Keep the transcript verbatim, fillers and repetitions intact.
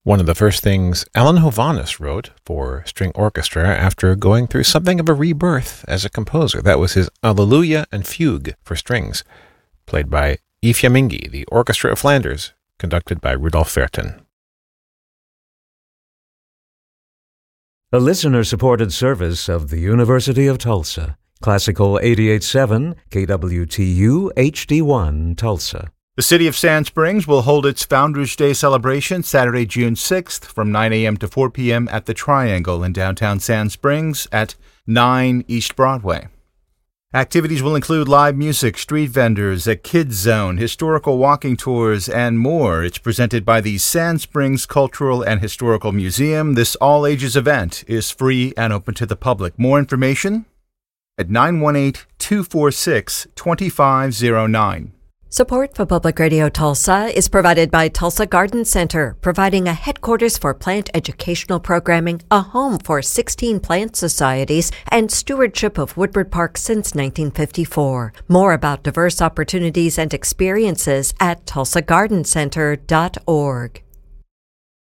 One of the first things Alan Hovhaness wrote for string orchestra after going through something of a rebirth as a composer. That was his Alleluia and Fugue for strings, played by I Fiammingi, the Orchestra of Flanders, conducted by Rudolf Vertin. A listener-supported service of the University of Tulsa. Classical eighty-eight point seven, K W T U H D one, Tulsa. The City of Sand Springs will hold its Founders Day celebration Saturday, June sixth from nine a.m. to four p.m. at the Triangle in downtown Sand Springs at nine East Broadway. Activities will include live music, street vendors, a kids zone, historical walking tours, and more. It's presented by the Sand Springs Cultural and Historical Museum. This all-ages event is free and open to the public. More information at nine one eight, two four six, two five zero nine. Support for Public Radio Tulsa is provided by Tulsa Garden Center, providing a headquarters for plant educational programming, a home for sixteen plant societies, and stewardship of Woodward Park since nineteen fifty-four. More about diverse opportunities and experiences at tulsa garden center dot org.